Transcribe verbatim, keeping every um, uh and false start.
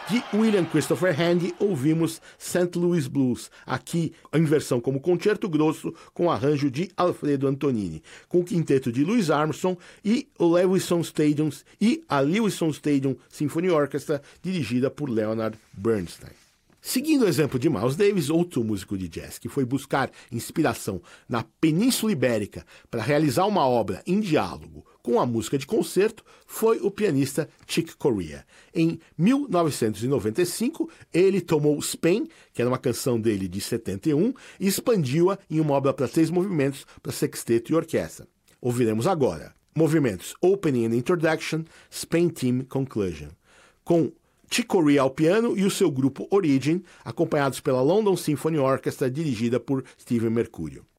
De William Christopher Handy, ouvimos Saint Louis Blues, aqui em versão como concerto grosso, com arranjo de Alfredo Antonini, com o quinteto de Louis Armstrong e o Lewiston Stadium e a Lewiston Stadium Symphony Orchestra, dirigida por Leonard Bernstein. Seguindo o exemplo de Miles Davis, outro músico de jazz que foi buscar inspiração na Península Ibérica para realizar uma obra em diálogo com a música de concerto, foi o pianista Chick Corea. Em mil novecentos e noventa e cinco, ele tomou Spain, que era uma canção dele de setenta e um, e expandiu-a em uma obra para três movimentos para sexteto e orquestra. Ouviremos agora movimentos Opening and Introduction, Spain Theme Conclusion, com Chick Corea ao piano e o seu grupo Origin, acompanhados pela London Symphony Orchestra, dirigida por Stephen Mercurio.